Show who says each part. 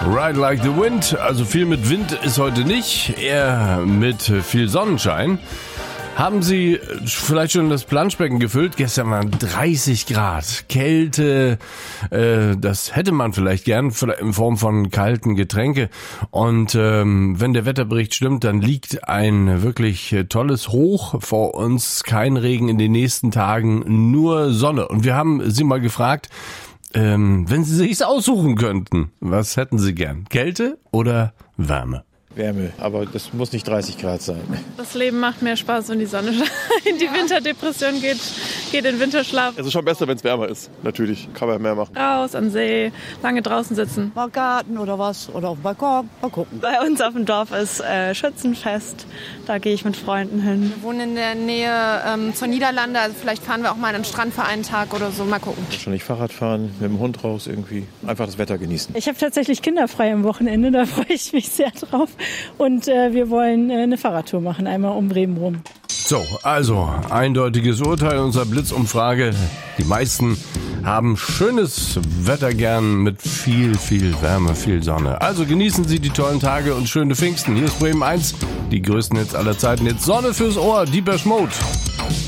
Speaker 1: Ride Like the Wind. Also viel mit Wind ist heute nicht, eher mit viel Sonnenschein. Haben Sie vielleicht schon das Planschbecken gefüllt? Gestern waren 30 Grad. Kälte, das hätte man vielleicht gern in Form von kalten Getränke. Und wenn der Wetterbericht stimmt, dann liegt ein wirklich tolles Hoch vor uns. Kein Regen in den nächsten Tagen, nur Sonne. Und wir haben Sie mal gefragt, wenn Sie sich's aussuchen könnten, was hätten Sie gern? Kälte oder Wärme?
Speaker 2: Wärme, aber das muss nicht 30 Grad sein.
Speaker 3: Das Leben macht mehr Spaß, wenn die Sonne scheint. Die Winterdepression geht in Winterschlaf.
Speaker 4: Es ist schon besser, wenn es wärmer ist. Natürlich, kann man mehr machen.
Speaker 3: Raus an See, lange draußen sitzen.
Speaker 5: Mal Garten oder was, oder auf dem Balkon, mal gucken.
Speaker 6: Bei uns auf dem Dorf ist Schützenfest, da gehe ich mit Freunden hin.
Speaker 7: Wir wohnen in der Nähe zur Niederlande, also vielleicht fahren wir auch mal an den Strand für einen Tag oder so, mal gucken.
Speaker 2: Wahrscheinlich Fahrrad fahren, mit dem Hund raus irgendwie, einfach das Wetter genießen.
Speaker 8: Ich habe tatsächlich kinderfrei am Wochenende, da freue ich mich sehr drauf. Und wir wollen eine Fahrradtour machen, einmal um Bremen rum.
Speaker 1: So, also eindeutiges Urteil unserer Blitzumfrage. Die meisten haben schönes Wetter gern mit viel Wärme, viel Sonne. Also genießen Sie die tollen Tage und schöne Pfingsten. Hier ist Bremen 1, die größten Hits aller Zeiten. Jetzt Sonne fürs Ohr, Depeche Mode.